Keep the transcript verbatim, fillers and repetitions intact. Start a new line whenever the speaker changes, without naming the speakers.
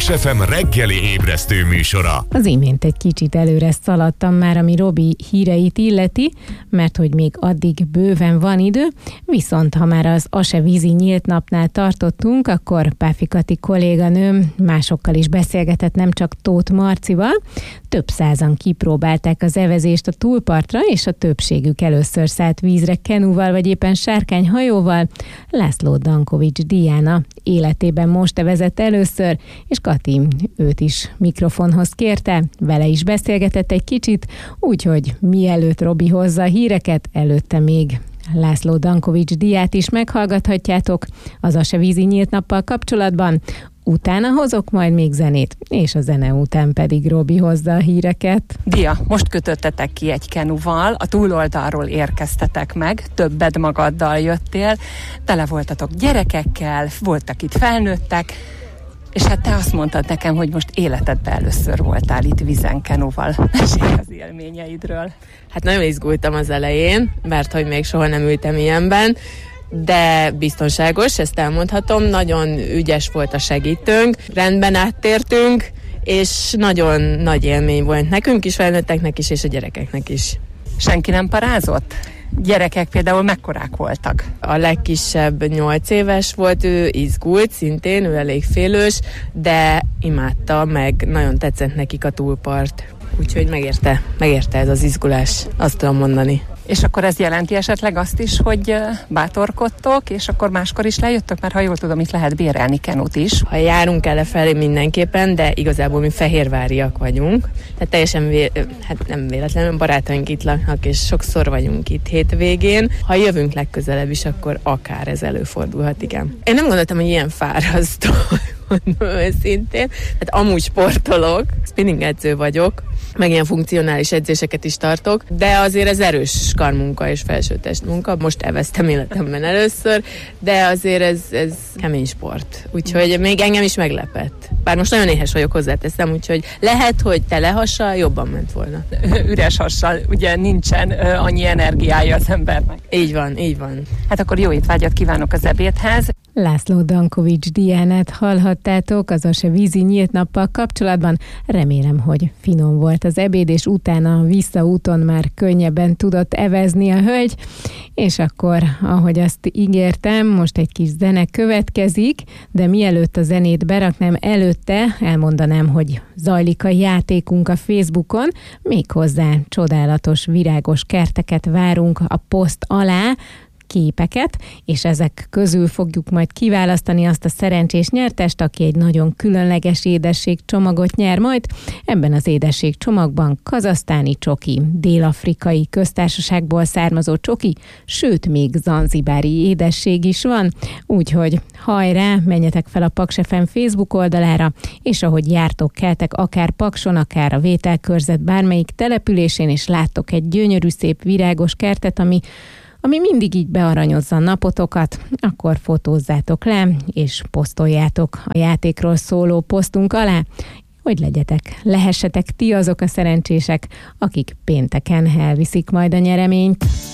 Paks ef em reggeli ébresztő műsora.
Az imént egy kicsit előre szaladtam már, ami Robi híreit illeti, mert hogy még addig bőven van idő, viszont ha már az Ase vízi nyílt napnál tartottunk, akkor Páfi Kati kolléganőm másokkal is beszélgetett, nem csak Tóth Marcival. Több százan kipróbálták az evezést a túlpartra, és a többségük először szállt vízre kenúval, vagy éppen sárkányhajóval. László Dankovics Diana életében most evezett először, és Kati őt is mikrofonhoz kérte, vele is beszélgetett egy kicsit, úgyhogy mielőtt Robi hozza a híreket, előtte még László Dankovics Diát is meghallgathatjátok az Ase vízi nyílt nappal kapcsolatban. Utána hozok majd még zenét, és a zene után pedig Robi hozza a híreket.
Dia, most kötöttetek ki egy kenuval, a túloldalról érkeztetek meg, többed magaddal jöttél, tele voltatok gyerekekkel, voltak itt felnőttek, és hát te azt mondtad nekem, hogy most életedben először voltál itt vízen kenuval. Mesélj az élményeidről.
Hát nagyon izgultam az elején, mert hogy még soha nem ültem ilyenben, de biztonságos, ezt elmondhatom, nagyon ügyes volt a segítőnk, rendben áttértünk, és nagyon nagy élmény volt nekünk is, felnőtteknek is, és a gyerekeknek is.
Senki nem parázott? Gyerekek például mekkorák voltak?
A legkisebb nyolc éves volt, ő izgult szintén, ő elég félős, de imádta, meg nagyon tetszett nekik a túlpart. Úgyhogy megérte, megérte ez az izgulás, azt tudom mondani.
És akkor ez jelenti esetleg azt is, hogy bátorkodtok, és akkor máskor is lejöttök, mert ha jól tudom, itt lehet bérelni kenut is.
Ha járunk elefelé mindenképpen, de igazából mi fehérváriak vagyunk, tehát teljesen vé- hát nem véletlenül barátaink itt laknak, és sokszor vagyunk itt hétvégén. Ha jövünk legközelebb is, akkor akár ez előfordulhat, igen. Én nem gondoltam, hogy ilyen fárasztó, mondom őszintén. Hát amúgy sportolok, spinning edző vagyok, meg ilyen funkcionális edzéseket is tartok, de azért ez erős karmunka és felsőtest munka. Most eveztem életemben először, de azért ez, ez kemény sport. Úgyhogy még engem is meglepett. Bár most nagyon éhes vagyok, hozzáteszem, úgyhogy lehet, hogy tele hassal jobban ment volna.
Üres hassal, ugye nincsen annyi energiája az embernek.
Így van, így van.
Hát akkor jó étvágyat kívánok az ebédhez.
László Dankovics Diánát hallhattátok az Ase vízi nyílt nappal kapcsolatban. Remélem, hogy finom volt az ebéd, és utána visszaúton már könnyebben tudott evezni a hölgy. És akkor, ahogy azt ígértem, most egy kis zene következik, de mielőtt a zenét beraknám, előtte elmondanám, hogy zajlik a játékunk a Facebookon, méghozzá csodálatos virágos kerteket várunk a poszt alá, képeket, és ezek közül fogjuk majd kiválasztani azt a szerencsés nyertest, aki egy nagyon különleges édességcsomagot nyer majd. Ebben az édességcsomagban kazahsztáni csoki, dél-afrikai köztársaságból származó csoki, sőt, még zanzibári édesség is van, úgyhogy hajrá, menjetek fel a Paks ef em Facebook oldalára, és ahogy jártok, keltek akár Pakson, akár a Vételkörzet bármelyik településén, és láttok egy gyönyörű, szép virágos kertet, ami ami mindig így bearanyozza a napotokat, akkor fotózzátok le, és posztoljátok a játékról szóló posztunk alá, hogy legyetek, lehessetek ti azok a szerencsések, akik pénteken elviszik majd a nyereményt.